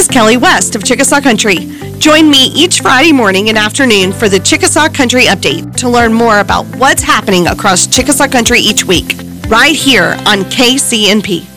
is Kelly West of Chickasaw Country. Join me each Friday morning and afternoon for the Chickasaw Country Update to learn more about what's happening across Chickasaw Country each week, right here on KCNP.